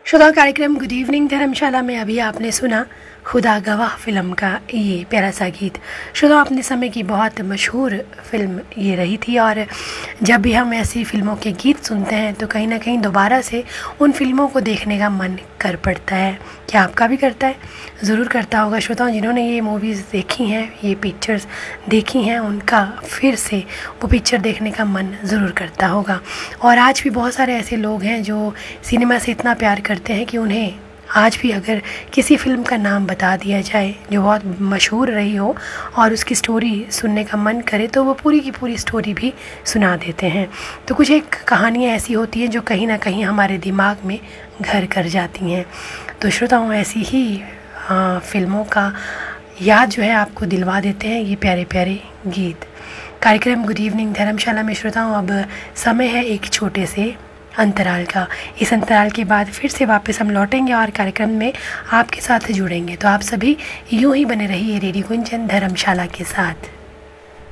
श्रोता कार्यक्रम good evening धर्मशाला में अभी आपने सुना खुदा गवाह फिल्म का ये प्यारा सा गीत। श्रोता अपने समय की बहुत मशहूर फिल्म ये रही थी और जब भी हम ऐसी फिल्मों के गीत सुनते हैं तो कहीं ना कहीं दोबारा से उन फिल्मों को देखने का मन कर पड़ता है। क्या आपका भी करता है? ज़रूर करता होगा। श्रोताओं जिन्होंने ये मूवीज़ देखी हैं, ये पिक्चर्स देखी हैं, उनका फिर से वो पिक्चर देखने का मन ज़रूर करता होगा। और आज भी बहुत सारे ऐसे लोग हैं जो सिनेमा से इतना प्यार करते हैं कि उन्हें आज भी अगर किसी फ़िल्म का नाम बता दिया जाए जो बहुत मशहूर रही हो और उसकी स्टोरी सुनने का मन करे तो वो पूरी की पूरी स्टोरी भी सुना देते हैं। तो कुछ एक कहानियाँ ऐसी होती हैं जो कहीं ना कहीं हमारे दिमाग में घर कर जाती हैं। तो श्रोताओं ऐसी ही फिल्मों का याद जो है आपको दिलवा देते हैं ये प्यारे प्यारे गीत। कार्यक्रम गुड इवनिंग धर्मशाला में श्रोताओं अब समय है एक छोटे से अंतराल का। इस अंतराल के बाद फिर से वापस हम लौटेंगे और कार्यक्रम में आपके साथ जुड़ेंगे। तो आप सभी यूं ही बने रहिए रेडियो गुंजन धर्मशाला के साथ।